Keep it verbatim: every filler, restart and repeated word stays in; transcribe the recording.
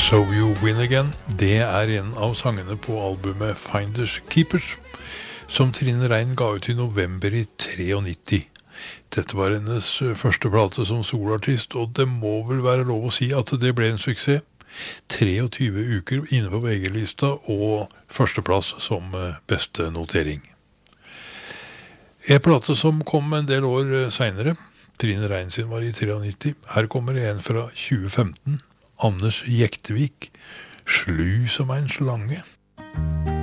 So You Win Again, det er en av sangene på albumet Finders Keepers, som Trine Rein ga ut i november i nittiotre. Dette var hennes første plate som soloartist, og det må vel være lov å si at det ble en suksess. treogtyve uker inne på V G-lista og førsteplass som beste notering. En plate som kom en del år senere, Trine Rein sin var i nittiotre. Her kommer en fra tjue femten, Anders Jektevik, Slu som en slange.